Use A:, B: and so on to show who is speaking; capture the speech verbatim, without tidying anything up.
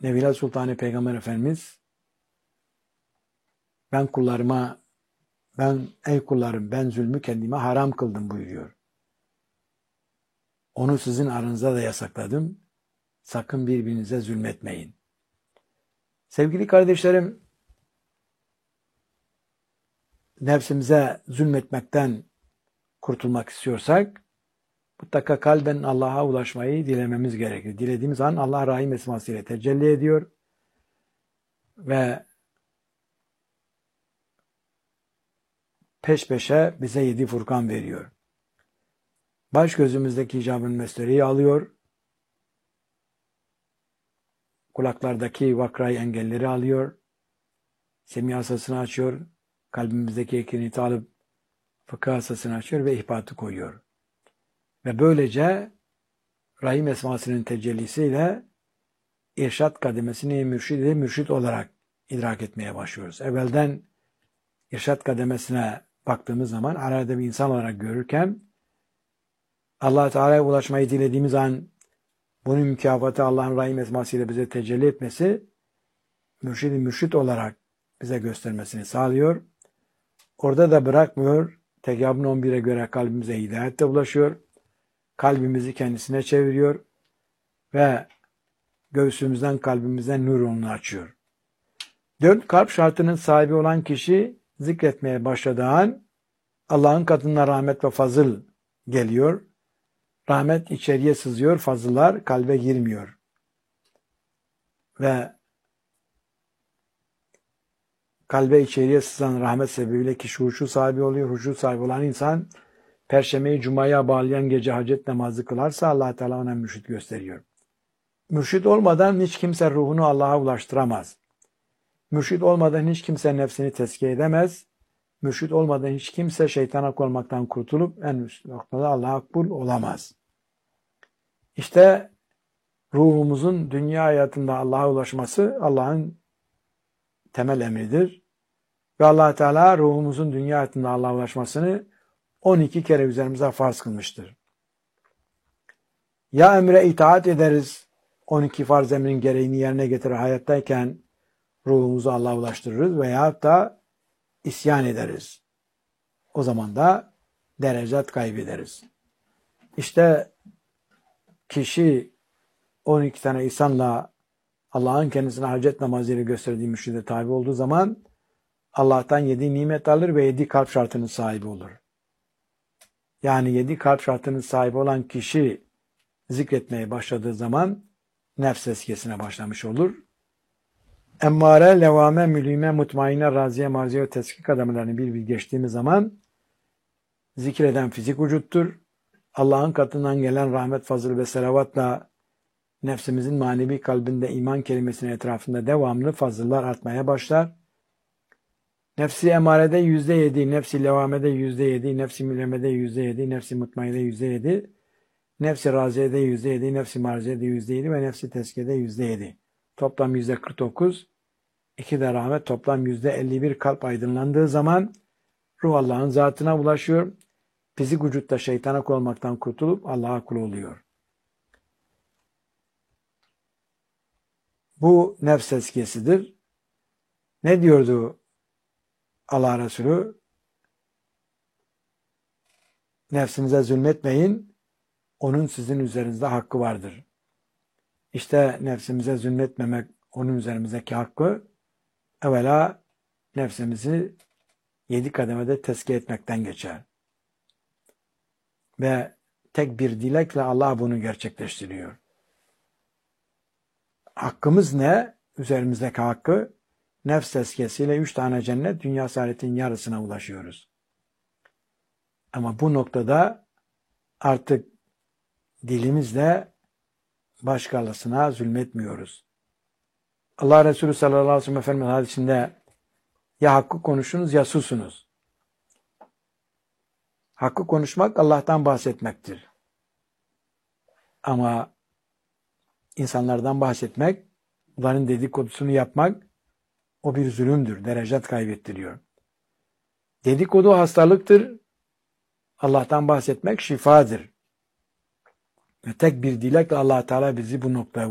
A: Nebiler Sultanı Peygamber Efendimiz ben kullarıma ben ey kullarım ben zulmü kendime haram kıldım buyuruyor. Onu sizin aranızda da yasakladım. Sakın birbirinize zulmetmeyin. Sevgili kardeşlerim, nefsimize zulmetmekten kurtulmak istiyorsak mutlaka kalben Allah'a ulaşmayı dilememiz gerekir. Dilediğimiz an Allah Rahim esmasıyla tecelli ediyor ve peş peşe bize yedi Furkan veriyor. Baş gözümüzdeki hicabın mesleği alıyor. Kulaklardaki vakrayı engelleri alıyor. Semih asasını açıyor. Kalbimizdeki ekiniti alıp fıkıh asasını açıyor ve ihbatı koyuyor. Ve böylece Rahim esmasının tecellisiyle irşat kademesini mürşid-i mürşid olarak idrak etmeye başlıyoruz. Evvelden irşat kademesine baktığımız zaman arada bir insan olarak görürken Allah Teala'ya ulaşmayı dilediğimiz an bunun mükafatı Allah'ın Rahim esmasıyla bize tecelli etmesi mürşid-i mürşid olarak bize göstermesini sağlıyor. Orada da bırakmıyor. Tekabün on bire göre kalbimize hidayet de ulaşıyor. Kalbimizi kendisine çeviriyor ve göğsümüzden kalbimizden nur yolunu açıyor. Dört kalp şartının sahibi olan kişi zikretmeye başladığı an Allah'ın katından rahmet ve fazıl geliyor. Rahmet içeriye sızıyor, fazıllar kalbe girmiyor. Ve kalbe içeriye sızan rahmet sebebiyle kişi huşu sahibi oluyor. Huşu sahibi olan insan Perşembeyi Cuma'ya bağlayan gece hacet namazı kılarsa Allah Teala ona mürşid gösteriyor. Mürşid olmadan hiç kimse ruhunu Allah'a ulaştıramaz. Mürşid olmadan hiç kimse nefsini tezkiye edemez. Mürşid olmadan hiç kimse şeytana olmaktan kurtulup en üst noktada Allah'a kul olamaz. İşte ruhumuzun dünya hayatında Allah'a ulaşması Allah'ın temel emridir. Ve Allah Teala ruhumuzun dünya hayatında Allah'a ulaşmasını on iki kere üzerimize farz kılmıştır. Ya emre itaat ederiz, on iki farz emrin gereğini yerine getirir hayattayken ruhumuzu Allah'a ulaştırırız veya da isyan ederiz. O zaman da derecat kaybederiz. İşte kişi on iki tane insanla Allah'ın kendisine hacet namazıyla gösterdiği mürşide tabi olduğu zaman Allah'tan yedi nimet alır ve yedi kalp şartının sahibi olur. Yani yedi kalp şartının sahibi olan kişi zikretmeye başladığı zaman nefs tezkiyesine başlamış olur. Emmare, levame, mülime, mutmaine, raziye, marziye ve tezkik adamlarını bir bir geçtiğimiz zaman zikreden fizik vücuttur. Allah'ın katından gelen rahmet, fazıl ve selavatla nefsimizin manevi kalbinde iman kelimesinin etrafında devamlı fazıllar artmaya başlar. Nefsi emarede yüzde yedi, nefsi levamede yüzde yedi, nefsi mülemede yüzde yedi, nefsi mutmainede yüzde yedi, nefsi raziyede yüzde yedi, nefsi marziyede yüzde yedi ve nefsi tezkiyede yüzde yedi. Toplam yüzde kırk dokuz, iki de rahmet, toplam yüzde elli bir kalp aydınlandığı zaman ruh Allah'ın zatına ulaşıyor. Fizik vücutta şeytana kul olmaktan kurtulup Allah'a kul oluyor. Bu nefs tezkiyesidir. Ne diyordu Allah Resulü? Nefsinize zulmetmeyin, onun sizin üzerinizde hakkı vardır. İşte nefsimize zulmetmemek, onun üzerimizdeki hakkı, evvela nefsimizi yedi kademede tezkiye etmekten geçer. Ve tek bir dilekle Allah bunu gerçekleştiriyor. Hakkımız ne? Üzerimizdeki hakkı, nefs tezkiyesiyle üç tane cennet, dünya saadetin yarısına ulaşıyoruz. Ama bu noktada artık dilimizle başkalarına zulmetmiyoruz. Allah Resulü sallallahu aleyhi ve sellem Efendimiz hadisinde ya hakkı konuşunuz ya susunuz. Hakkı konuşmak Allah'tan bahsetmektir. Ama insanlardan bahsetmek, onların dedikodusunu yapmak o bir zulümdür, derecat kaybettiriyor. Dedikodu hastalıktır, Allah'tan bahsetmek şifadır. Ve tek bir dilekle Allah Teala bizi bu noktaya